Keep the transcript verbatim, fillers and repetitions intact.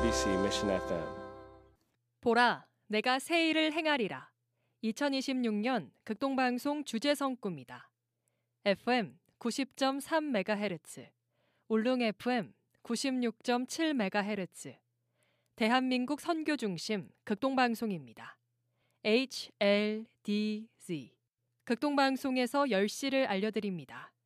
엠비씨 Mission 에프엠. 보라, 내가 새 일을 행하리라. 이천이십육 년 극동방송 주제성 꿈이다. 에프엠 구십 점 삼 메가헤르츠, 울릉 에프엠 구십육 점 칠 메가헤르츠, 대한민국 선교 중심 극동방송입니다. 에이치엘디지 극동방송에서 열 시를 알려드립니다.